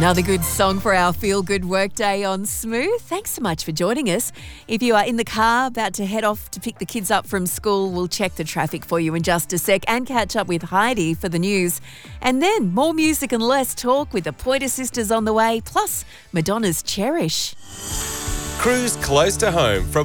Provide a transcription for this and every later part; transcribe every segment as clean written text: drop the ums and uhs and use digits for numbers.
Another good song for our feel-good workday on Smooth. Thanks so much for joining us. If you are in the car about to head off to pick the kids up from school, we'll check the traffic for you in just a sec and catch up with Heidi for the news. And then more music and less talk with the Pointer Sisters on the way, plus Madonna's Cherish. Cruise close to home from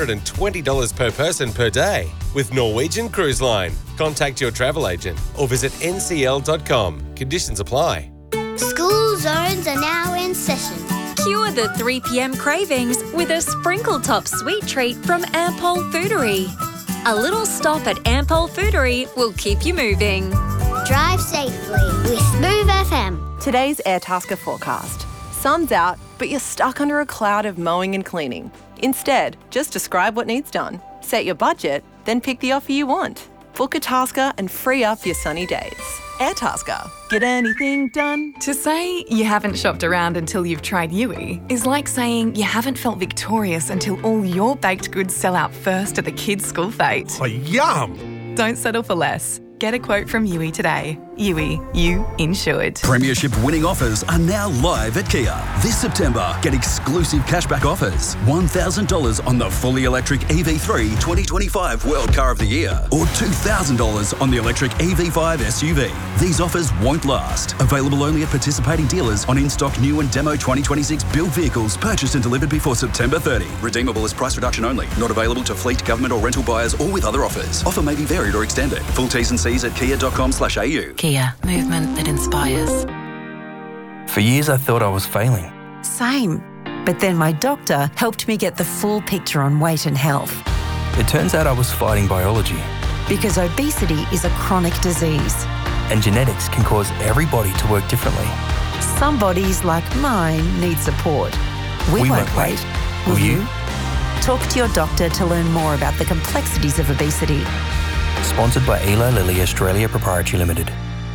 $120 per person per day with Norwegian Cruise Line. Contact your travel agent or visit ncl.com. Conditions apply. School zones are now in session. Cure the 3 p.m. cravings with a sprinkle top sweet treat from Ampol Foodery. A little stop at Ampol Foodery will keep you moving. Drive safely with Smooth FM. Today's Airtasker forecast. Sun's out, but you're stuck under a cloud of mowing and cleaning. Instead, just describe what needs done, set your budget, then pick the offer you want. Book a tasker and free up your sunny days. Airtasker. Get anything done. To say you haven't shopped around until you've tried Yui is like saying you haven't felt victorious until all your baked goods sell out first at the kids' school fete. Oh, yum! Don't settle for less. Get a quote from Yui today. Yui, you insured. Premiership winning offers are now live at Kia. This September, get exclusive cashback offers. $1,000 on the fully electric EV3 2025 World Car of the Year or $2,000 on the electric EV5 SUV. These offers won't last. Available only at participating dealers on in-stock new and demo 2026 built vehicles purchased and delivered before September 30. Redeemable as price reduction only. Not available to fleet, government or rental buyers or with other offers. Offer may be varied or extended. Full T's and C's at kia.com/au. Kia, movement that inspires. For years I thought I was failing. Same. But then my doctor helped me get the full picture on weight and health. It turns out I was fighting biology. Because obesity is a chronic disease. And genetics can cause every body to work differently. Some bodies, like mine, need support. We won't wait. Will you? Talk to your doctor to learn more about the complexities of obesity. Sponsored by Eli Lilly Australia Proprietary Limited.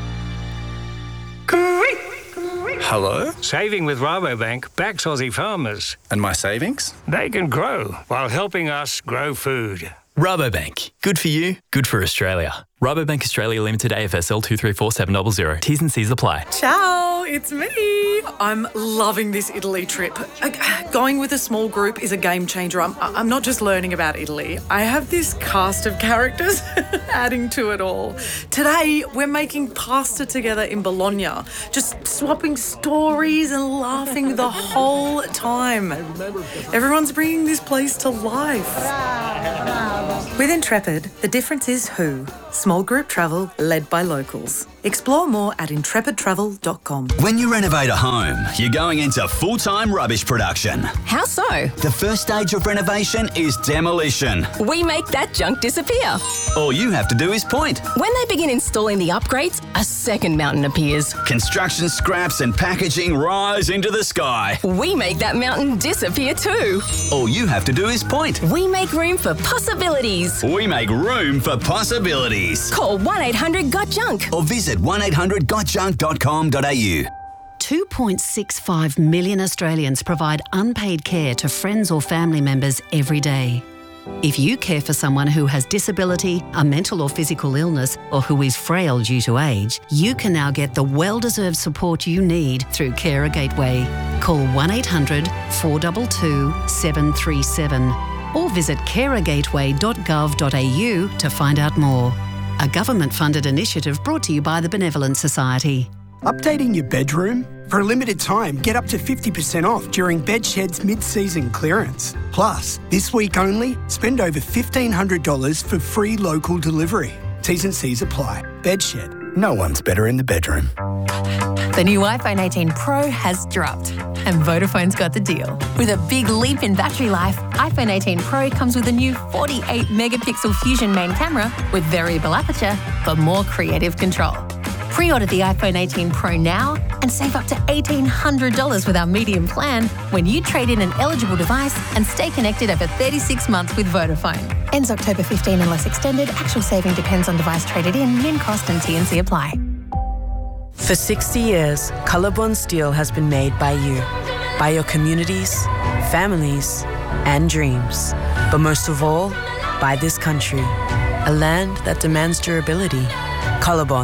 Hello? Saving with Rabobank backs Aussie farmers. And my savings? They can grow while helping us grow food. Rabobank. Good for you, good for Australia. Rabobank Australia Limited AFSL 234700. T's and C's apply. Ciao, it's me. I'm loving this Italy trip. Going with a small group is a game changer. I'm not just learning about Italy. I have this cast of characters adding to it all. Today, we're making pasta together in Bologna, just swapping stories and laughing the whole time. Everyone's bringing this place to life. With Intrepid, the difference is who. Small group travel led by locals. Explore more at intrepidtravel.com. When you renovate a home, you're going into full-time rubbish production. How so? The first stage of renovation is demolition. We make that junk disappear. All you have to do is point. When they begin installing the upgrades, a second mountain appears. Construction scraps and packaging rise into the sky. We make that mountain disappear too. All you have to do is point. We make room for possibilities. We make room for possibilities. Call 1-800-GOT-JUNK or visit 1-800-GOTJUNK.com.au. 2.65 million Australians provide unpaid care to friends or family members every day. If you care for someone who has disability, a mental or physical illness, or who is frail due to age, you can now get the well-deserved support you need through Carer Gateway. Call 1-800-422-737 or visit carergateway.gov.au to find out more. A government-funded initiative brought to you by the Benevolent Society. Updating your bedroom? For a limited time, get up to 50% off during Bedshed's mid-season clearance. Plus, this week only, spend over $1,500 for free local delivery. T's and C's apply. Bedshed. No one's better in the bedroom. The new iPhone 18 Pro has dropped, and Vodafone's got the deal. With a big leap in battery life, iPhone 18 Pro comes with a new 48-megapixel Fusion main camera with variable aperture for more creative control. Pre-order the iPhone 18 Pro now and save up to $1,800 with our medium plan when you trade in an eligible device and stay connected over 36 months with Vodafone. Ends October 15 unless extended. Actual saving depends on device traded in. Min cost and T&C apply. For 60 years, Colorbond Steel has been made by you, by your communities, families, and dreams. But most of all, by this country, a land that demands durability. Colorbond.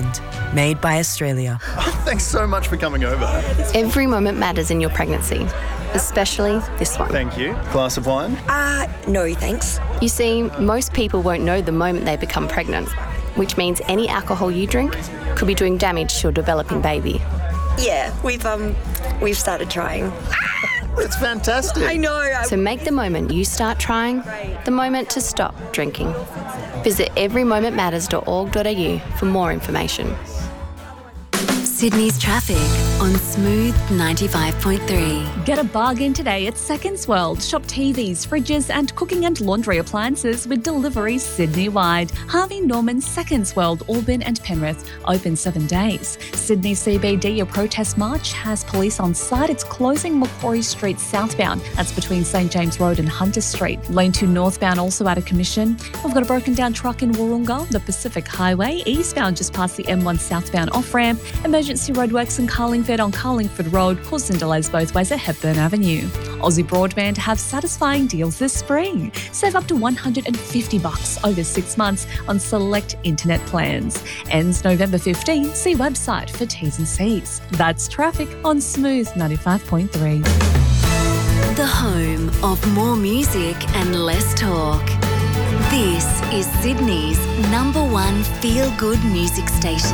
Made by Australia. Thanks so much for coming over. Every moment matters in your pregnancy, especially this one. Thank you. Glass of wine? No, thanks. You see, most people won't know the moment they become pregnant, which means any alcohol you drink could be doing damage to a developing baby. Yeah, we've started trying. That's fantastic. I know. So make the moment you start trying the moment to stop drinking. Visit everymomentmatters.org.au for more information. Sydney's traffic on Smooth 95.3. Get a bargain today at Seconds World. Shop TVs, fridges and cooking and laundry appliances with deliveries Sydney-wide. Harvey Norman Seconds World, Auburn and Penrith. Open 7 days. Sydney CBD, a protest march has police on site. It's closing Macquarie Street southbound. That's between St James Road and Hunter Street. Lane 2 northbound also out of commission. We've got a broken down truck in Wahroonga, the Pacific Highway. Eastbound just past the M1 southbound off-ramp. Emergency roadworks in Carlingford on Carlingford Road, causing delays both ways at Hepburn Avenue. Aussie Broadband have satisfying deals this spring. Save up to $150 over 6 months on select internet plans. Ends November 15. See website for T's and C's. That's traffic on Smooth 95.3. The home of more music and less talk. This is Sydney's #1 feel-good music station.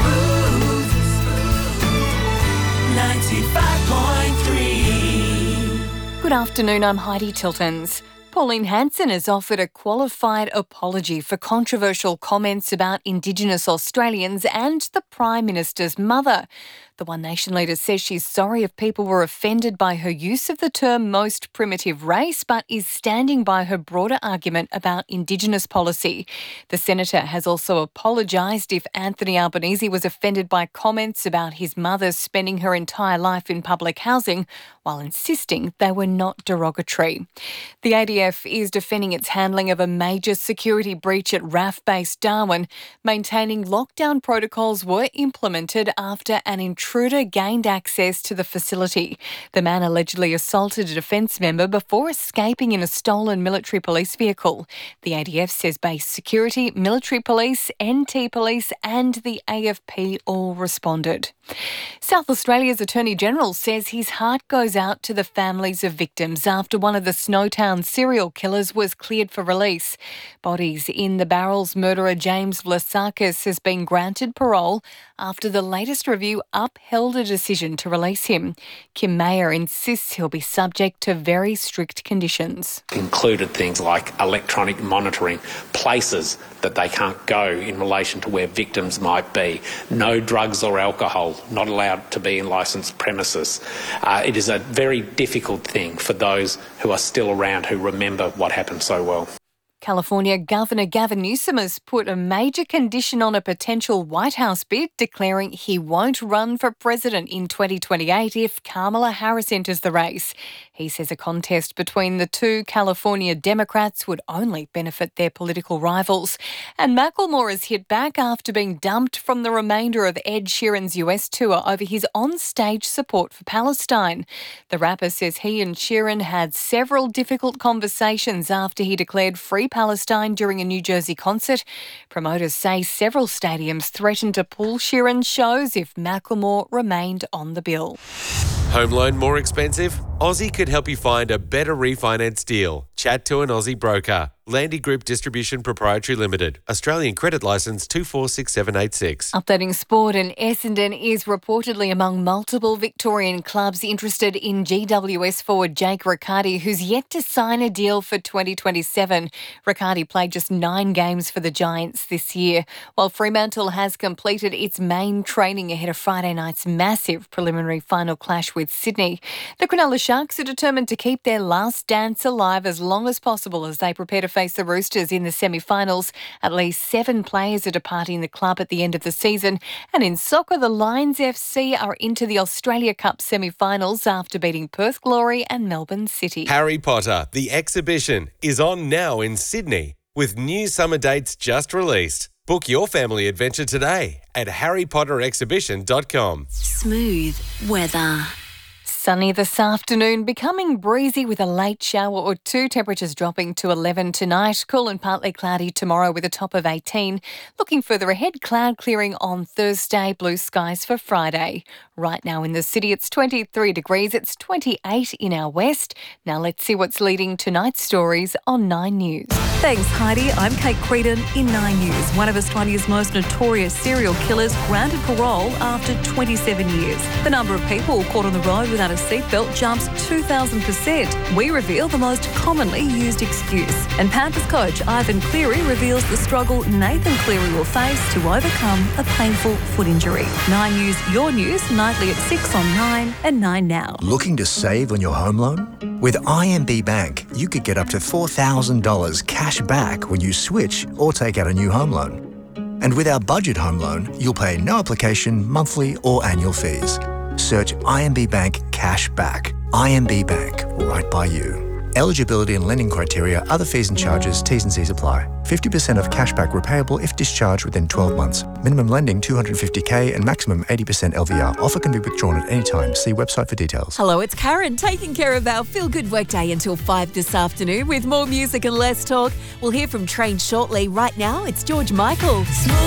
95.3. Good afternoon, I'm Heidi Tiltons. Pauline Hanson has offered a qualified apology for controversial comments about Indigenous Australians and the Prime Minister's mother. The One Nation leader says she's sorry if people were offended by her use of the term most primitive race, but is standing by her broader argument about Indigenous policy. The Senator has also apologised if Anthony Albanese was offended by comments about his mother spending her entire life in public housing, while insisting they were not derogatory. The ADF is defending its handling of a major security breach at RAF Base Darwin, maintaining lockdown protocols were implemented after an intruder gained access to the facility. The man allegedly assaulted a defence member before escaping in a stolen military police vehicle. The ADF says base security, military police, NT police and the AFP all responded. South Australia's Attorney-General says his heart goes out to the families of victims after one of the Snowtown serial killers was cleared for release. Bodies in the Barrels murderer James Vlasakis has been granted parole after the latest review upheld a decision to release him. Kim Mayer insists he'll be subject to very strict conditions. Included things like electronic monitoring, places that they can't go in relation to where victims might be, no drugs or alcohol, not allowed to be in licensed premises. It is a very difficult thing for those who are still around who remember what happened so well. California Governor Gavin Newsom has put a major condition on a potential White House bid, declaring he won't run for president in 2028 if Kamala Harris enters the race. He says a contest between the two California Democrats would only benefit their political rivals. And Macklemore has hit back after being dumped from the remainder of Ed Sheeran's US tour over his on-stage support for Palestine. The rapper says he and Sheeran had several difficult conversations after he declared free Palestine during a New Jersey concert. Promoters say several stadiums threatened to pull Sheeran's shows if Macklemore remained on the bill. Home loan more expensive? Aussie could help you find a better refinance deal. Chat to an Aussie broker. Landy Group Distribution Proprietary Limited. Australian credit licence 246786. Updating sport, and Essendon is reportedly among multiple Victorian clubs interested in GWS forward Jake Riccardi, who's yet to sign a deal for 2027. Riccardi played just 9 games for the Giants this year, while Fremantle has completed its main training ahead of Friday night's massive preliminary final clash with Sydney. The Cronulla Sharks are determined to keep their last dance alive as long as possible as they prepare to face the Roosters in the semi-finals. At least 7 players are departing the club at the end of the season. And in soccer, the Lions FC are into the Australia Cup semi-finals after beating Perth Glory and Melbourne City. Harry Potter, the exhibition, is on now in Sydney with new summer dates just released. Book your family adventure today at harrypotterexhibition.com. Smooth weather. Sunny this afternoon, becoming breezy with a late shower or two. Temperatures dropping to 11 tonight. Cool and partly cloudy tomorrow with a top of 18. Looking further ahead, cloud clearing on Thursday, blue skies for Friday. Right now in the city, it's 23 degrees. It's 28 in our west. Now let's see what's leading tonight's stories on 9 News. Thanks, Heidi. I'm Kate Creedon in 9 News. One of Australia's most notorious serial killers granted parole after 27 years. The number of people caught on the road without a seatbelt jumps 2,000%. We reveal the most commonly used excuse. And Panthers coach Ivan Cleary reveals the struggle Nathan Cleary will face to overcome a painful foot injury. 9 News, your news, nightly at 6 on 9 and 9 Now. Looking to save on your home loan? With IMB Bank, you could get up to $4,000 cash back when you switch or take out a new home loan. And with our budget home loan, you'll pay no application, monthly or annual fees. Search IMB Bank Cash Back. IMB Bank, right by you. Eligibility and lending criteria, other fees and charges, T's and C's apply. 50% of cashback repayable if discharged within 12 months. Minimum lending $250K and maximum 80% LVR. Offer can be withdrawn at any time. See website for details. Hello, it's Karen, taking care of our Feel Good Workday until 5 this afternoon with more music and less talk. We'll hear from Train shortly. Right now, it's George Michael.